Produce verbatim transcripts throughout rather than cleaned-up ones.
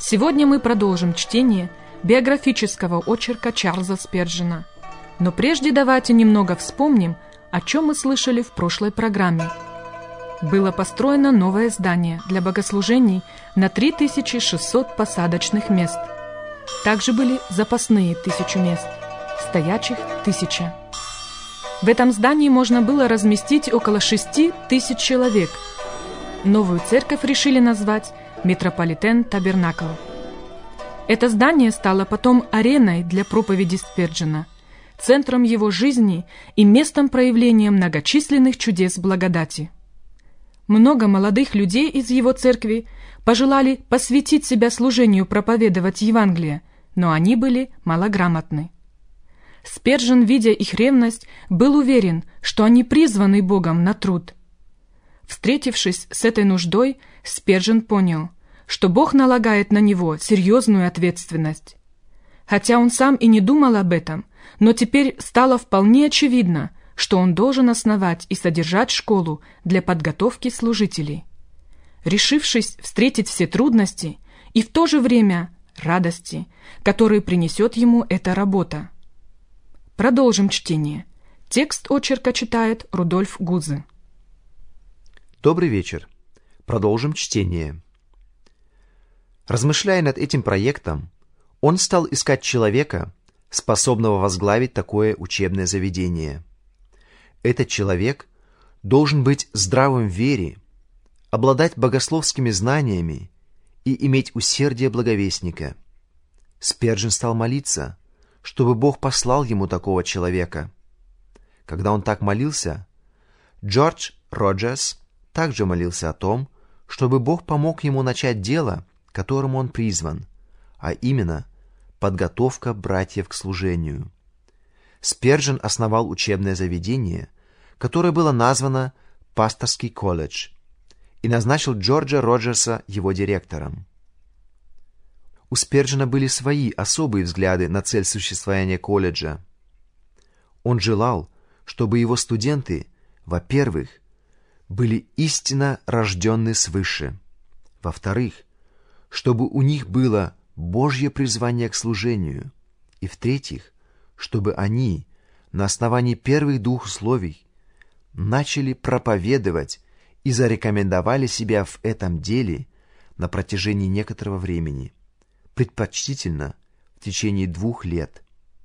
Сегодня мы продолжим чтение биографического очерка Чарльза Сперджена. Но прежде давайте немного вспомним, о чем мы слышали в прошлой программе. Было построено новое здание для богослужений на три тысячи шестьсот посадочных мест. Также были запасные тысячу мест, стоячих тысяча. В этом здании можно было разместить около шести тысяч человек. Новую церковь решили назвать Метрополитен Табернакл. Это здание стало потом ареной для проповеди Сперджена, центром его жизни и местом проявления многочисленных чудес благодати. Много молодых людей из его церкви пожелали посвятить себя служению проповедовать Евангелие, но они были малограмотны. Сперджен, видя их ревность, был уверен, что они призваны Богом на труд. Встретившись с этой нуждой, Сперджен понял, что Бог налагает на него серьезную ответственность. Хотя он сам и не думал об этом, но теперь стало вполне очевидно, что он должен основать и содержать школу для подготовки служителей. Решившись встретить все трудности и в то же время радости, которые принесет ему эта работа. Продолжим чтение. Текст очерка читает Рудольф Гузе. Добрый вечер. Продолжим чтение. Размышляя над этим проектом, он стал искать человека, способного возглавить такое учебное заведение. Этот человек должен быть здравым в вере, обладать богословскими знаниями и иметь усердие благовестника. Сперджен стал молиться, чтобы Бог послал ему такого человека. Когда он так молился, Джордж Роджерс также молился о том, чтобы Бог помог ему начать дело, к которому он призван, а именно подготовка братьев к служению. Сперджен основал учебное заведение, которое было названо Пасторский колледж, и назначил Джорджа Роджерса его директором. У Сперджена были свои особые взгляды на цель существования колледжа. Он желал, чтобы его студенты, во-первых, были истинно рожденны свыше, во-вторых, чтобы у них было Божье призвание к служению, и, в-третьих, чтобы они на основании первых двух условий начали проповедовать и зарекомендовали себя в этом деле на протяжении некоторого времени, предпочтительно в течение двух лет.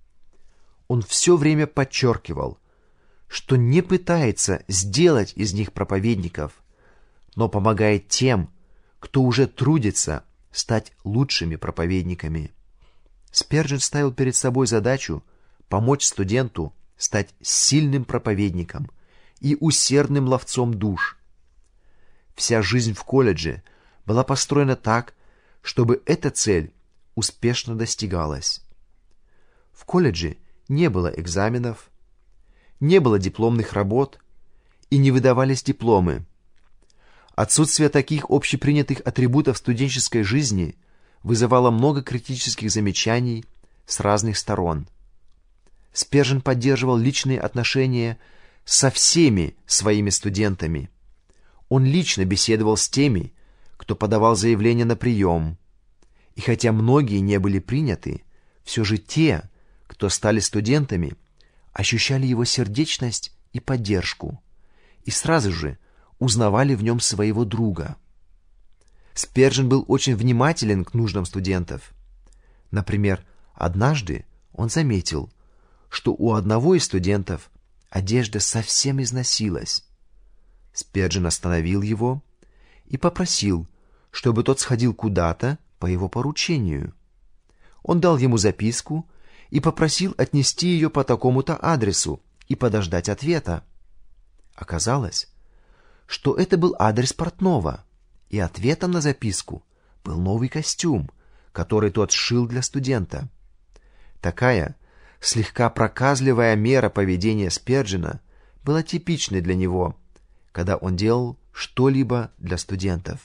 Он все время подчеркивал, что не пытается сделать из них проповедников, но помогает тем, кто уже трудится стать лучшими проповедниками. Сперджен ставил перед собой задачу помочь студенту стать сильным проповедником и усердным ловцом душ. Вся жизнь в колледже была построена так, чтобы эта цель успешно достигалась. В колледже не было экзаменов, не было дипломных работ и не выдавались дипломы. Отсутствие таких общепринятых атрибутов студенческой жизни вызывало много критических замечаний с разных сторон. Сперджен поддерживал личные отношения со всеми своими студентами. Он лично беседовал с теми, кто подавал заявление на прием. И хотя многие не были приняты, все же те, кто стали студентами, ощущали его сердечность и поддержку, и сразу же узнавали в нем своего друга. Сперджен был очень внимателен к нуждам студентов. Например, однажды он заметил, что у одного из студентов одежда совсем износилась. Сперджен остановил его и попросил, чтобы тот сходил куда-то по его поручению. Он дал ему записку и попросил отнести ее по такому-то адресу и подождать ответа. Оказалось, что это был адрес портного, и ответом на записку был новый костюм, который тот сшил для студента. Такая слегка проказливая мера поведения Сперджена была типичной для него, когда он делал что-либо для студентов.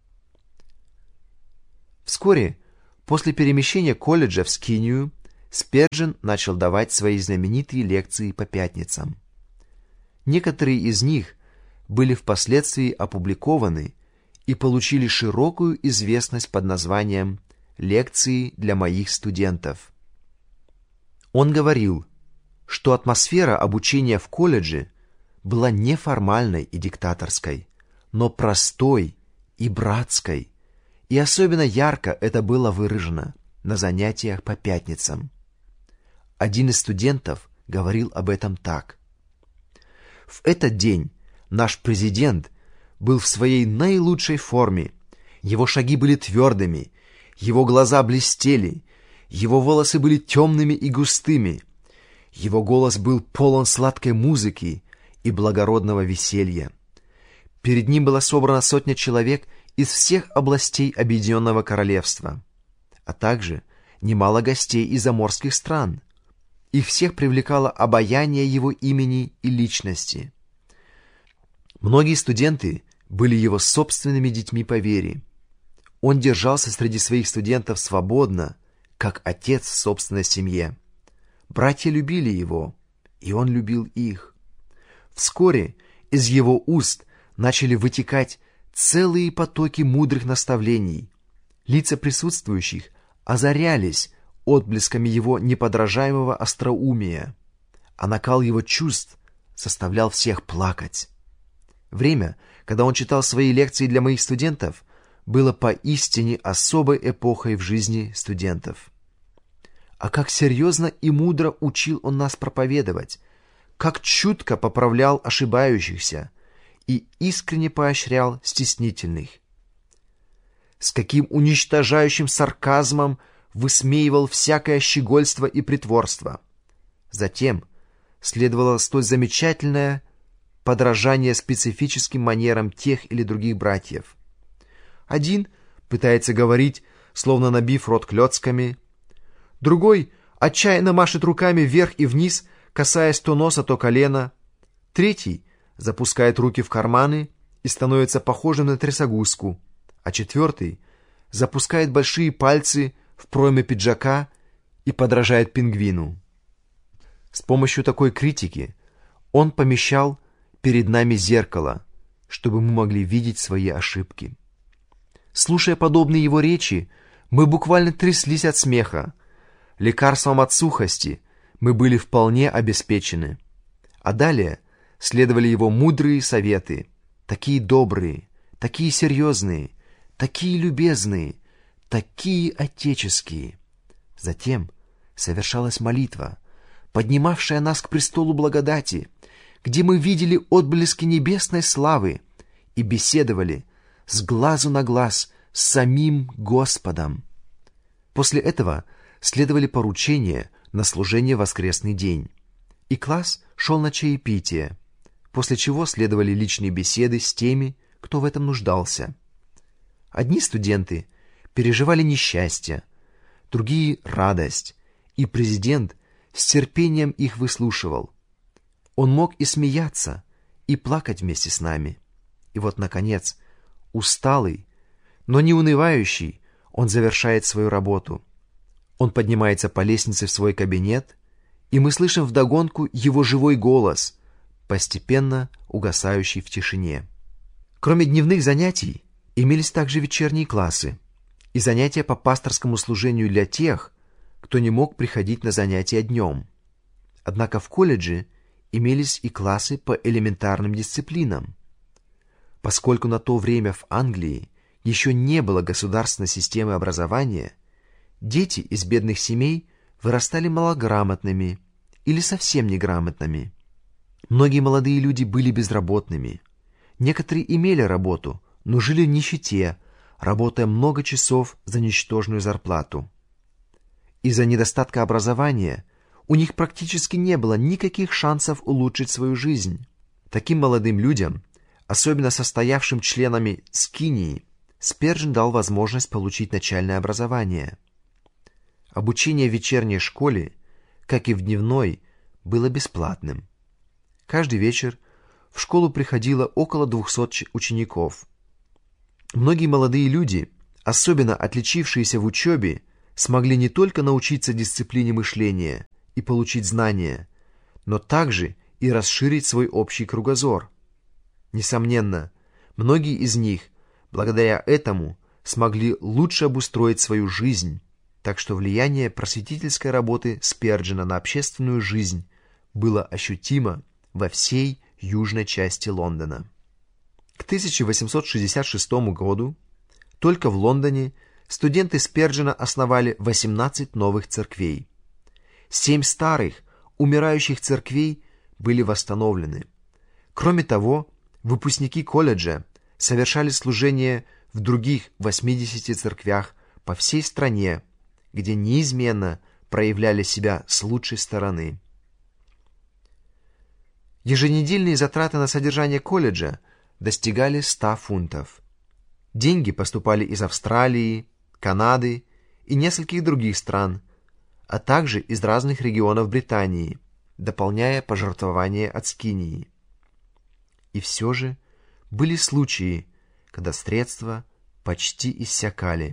Вскоре после перемещения колледжа в Скинию Сперджен начал давать свои знаменитые лекции по пятницам. Некоторые из них были впоследствии опубликованы и получили широкую известность под названием лекции для моих студентов. Он говорил, что атмосфера обучения в колледже была не формальной и диктаторской, но простой и братской, и особенно ярко это было выражено на занятиях по пятницам. Один из студентов говорил об этом так. В этот день наш президент был в своей наилучшей форме. Его шаги были твердыми, его глаза блестели, его волосы были темными и густыми, его голос был полон сладкой музыки и благородного веселья. Перед ним была собрана сотня человек из всех областей Объединенного Королевства, а также немало гостей из заморских стран. Их всех привлекало обаяние его имени и личности. Многие студенты были его собственными детьми по вере. Он держался среди своих студентов свободно, как отец в собственной семье. Братья любили его, и он любил их. Вскоре из его уст начали вытекать целые потоки мудрых наставлений. Лица присутствующих озарялись отблесками его неподражаемого остроумия, а накал его чувств заставлял всех плакать. Время, когда он читал свои лекции для моих студентов, было поистине особой эпохой в жизни студентов. А как серьезно и мудро учил он нас проповедовать, как чутко поправлял ошибающихся и искренне поощрял стеснительных. С каким уничтожающим сарказмом высмеивал всякое щегольство и притворство. Затем следовало столь замечательное подражание специфическим манерам тех или других братьев. Один пытается говорить, словно набив рот клёцками, другой отчаянно машет руками вверх и вниз, касаясь то носа, то колена, третий запускает руки в карманы и становится похожим на трясогузку, а четвертый запускает большие пальцы в пройме пиджака и подражает пингвину. С помощью такой критики он помещал перед нами зеркало, чтобы мы могли видеть свои ошибки. Слушая подобные его речи, мы буквально тряслись от смеха. Лекарством от сухости мы были вполне обеспечены. А далее следовали его мудрые советы, такие добрые, такие серьезные, такие любезные, такие отеческие. Затем совершалась молитва, поднимавшая нас к престолу благодати, где мы видели отблески небесной славы и беседовали с глазу на глаз с самим Господом. После этого следовали поручения на служение в воскресный день, и класс шел на чаепитие, после чего следовали личные беседы с теми, кто в этом нуждался. Одни студенты переживали несчастье, другие — радость, и президент с терпением их выслушивал. Он мог и смеяться, и плакать вместе с нами. И вот, наконец, усталый, но не унывающий, он завершает свою работу. Он поднимается по лестнице в свой кабинет, и мы слышим вдогонку его живой голос, постепенно угасающий в тишине. Кроме дневных занятий, имелись также вечерние классы и занятия по пасторскому служению для тех, кто не мог приходить на занятия днем. Однако в колледже имелись и классы по элементарным дисциплинам. Поскольку на то время в Англии еще не было государственной системы образования, дети из бедных семей вырастали малограмотными или совсем неграмотными. Многие молодые люди были безработными. Некоторые имели работу, но жили в нищете, работая много часов за ничтожную зарплату. Из-за недостатка образования у них практически не было никаких шансов улучшить свою жизнь. Таким молодым людям, особенно состоявшим членами скинии, Спержен дал возможность получить начальное образование. Обучение в вечерней школе, как и в дневной, было бесплатным. Каждый вечер в школу приходило около двухсот учеников. Многие молодые люди, особенно отличившиеся в учебе, смогли не только научиться дисциплине мышления и получить знания, но также и расширить свой общий кругозор. Несомненно, многие из них, благодаря этому, смогли лучше обустроить свою жизнь, так что влияние просветительской работы Спержена на общественную жизнь было ощутимо во всей южной части Лондона. К тысяча восемьсот шестьдесят шестому году только в Лондоне студенты Спержена основали восемнадцать новых церквей. Семь старых, умирающих церквей были восстановлены. Кроме того, выпускники колледжа совершали служение в других восьмидесяти церквях по всей стране, где неизменно проявляли себя с лучшей стороны. Еженедельные затраты на содержание колледжа достигали ста фунтов. Деньги поступали из Австралии, Канады и нескольких других стран, а также из разных регионов Британии, дополняя пожертвования от Скинии. И все же были случаи, когда средства почти иссякали.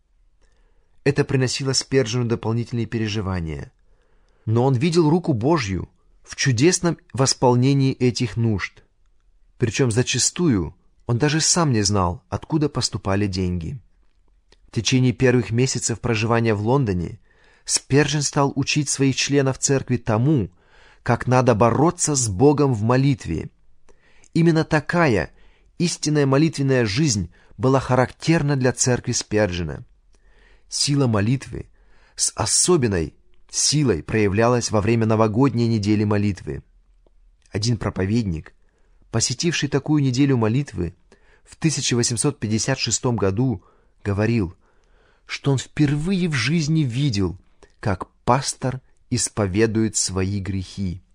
Это приносило Спержену дополнительные переживания, но он видел руку Божью в чудесном восполнении этих нужд. Причем зачастую он даже сам не знал, откуда поступали деньги. В течение первых месяцев проживания в Лондоне Спержен стал учить своих членов церкви тому, как надо бороться с Богом в молитве. Именно такая истинная молитвенная жизнь была характерна для церкви Спержена. Сила молитвы с особенной силой проявлялась во время новогодней недели молитвы. Один проповедник, посетивший такую неделю молитвы в тысяча восемьсот пятьдесят шестом году, говорил, что он впервые в жизни видел, как пастор исповедует свои грехи.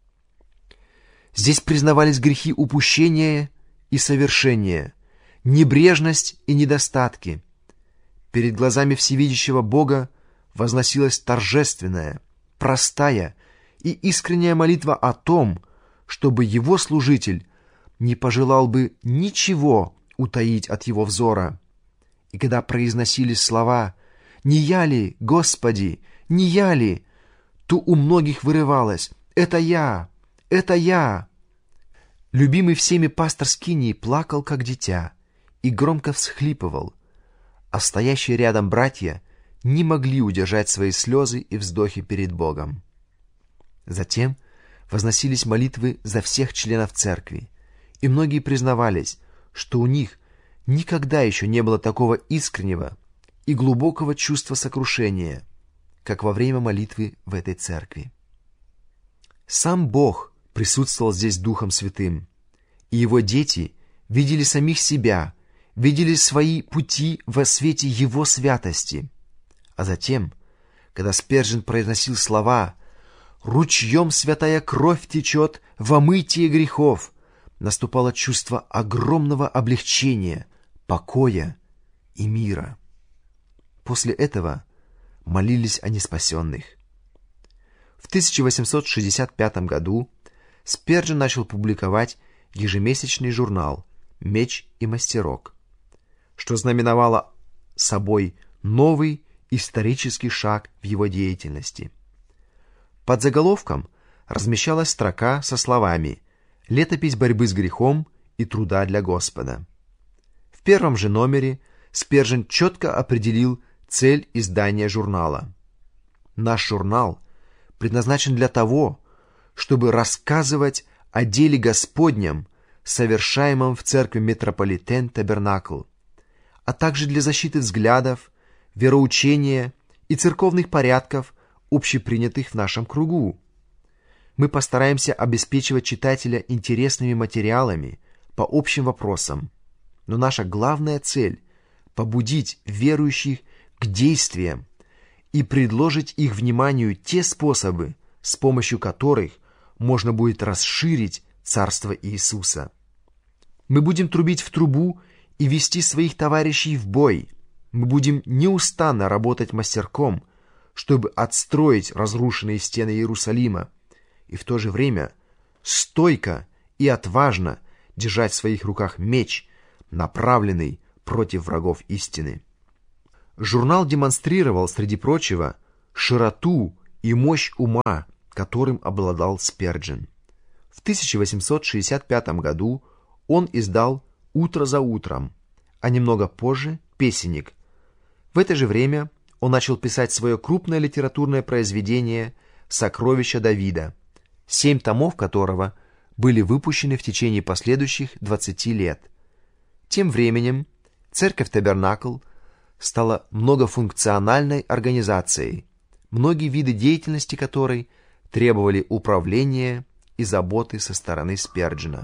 Здесь признавались грехи упущения и совершения, небрежность и недостатки. Перед глазами всевидящего Бога возносилась торжественная, простая и искренняя молитва о том, чтобы его служитель не пожелал бы ничего утаить от его взора. И когда произносились слова «Не я ли, Господи, не я ли?», то у многих вырывалось «Это я! Это я!». Любимый всеми пастор Скинии плакал, как дитя, и громко всхлипывал, а стоящие рядом братья не могли удержать свои слезы и вздохи перед Богом. Затем возносились молитвы за всех членов церкви, и многие признавались, что у них никогда еще не было такого искреннего и глубокого чувства сокрушения, как во время молитвы в этой церкви. Сам Бог присутствовал здесь Духом Святым, и его дети видели самих себя, видели свои пути во свете Его святости. А затем, когда Спержен произносил слова «Ручьем святая кровь течет в омытие грехов», наступало чувство огромного облегчения, покоя и мира. После этого молились о неспасенных. В тысяча восемьсот шестьдесят пятом году Спержен начал публиковать ежемесячный журнал «Меч и мастерок», что знаменовало собой новый исторический шаг в его деятельности. Под заголовком размещалась строка со словами «Летопись борьбы с грехом и труда для Господа». В первом же номере Спержен четко определил цель издания журнала. Наш журнал предназначен для того, чтобы рассказывать о деле Господнем, совершаемом в церкви Метрополитен Табернакл, а также для защиты взглядов, вероучения и церковных порядков, общепринятых в нашем кругу. Мы постараемся обеспечивать читателя интересными материалами по общим вопросам, но наша главная цель – побудить верующих к действиям и предложить их вниманию те способы, с помощью которых можно будет расширить Царство Иисуса. Мы будем трубить в трубу и вести своих товарищей в бой. Мы будем неустанно работать мастерком, чтобы отстроить разрушенные стены Иерусалима, и в то же время стойко и отважно держать в своих руках меч, направленный против врагов истины. Журнал демонстрировал, среди прочего, широту и мощь ума, которым обладал Спержен. В тысяча восемьсот шестьдесят пятом году он издал «Утро за утром», а немного позже песенник. В это же время он начал писать свое крупное литературное произведение «Сокровища Давида», семь томов которого были выпущены в течение последующих двадцати лет. Тем временем церковь Табернакл стала многофункциональной организацией, многие виды деятельности которой требовали управления и заботы со стороны Спержина.